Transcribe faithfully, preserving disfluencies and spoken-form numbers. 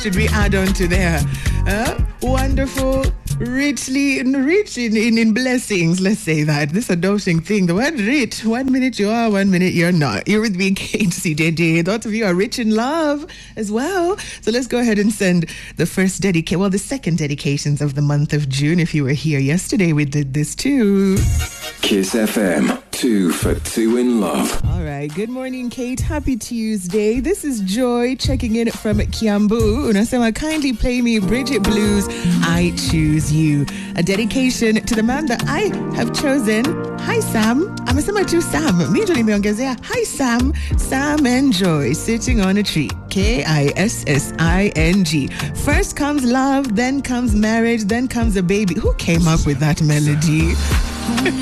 should we add on to there? Uh, wonderful, richly rich in, in, in blessings. Let's say that. This adulting thing, the word rich, one minute you are, one minute you're not. You're with me, Kate C J D. Lots of you are rich in love as well. So let's go ahead and send the first dedication, well, the second dedications of the month of June. If you were here yesterday, we did this too. Kiss F M, two for two in love. All right. Good morning, Kate. Happy Tuesday. This is Joy checking in from Kiambu. Unasema, kindly play me Bridget Blues, I Choose You. A dedication to the man that I have chosen. Hi, Sam. Amesema tu Sam. Mimi nimeongezea. Hi, Sam. Sam and Joy sitting on a tree. K I S S I N G. First comes love, then comes marriage, then comes a baby. Who came up with that melody?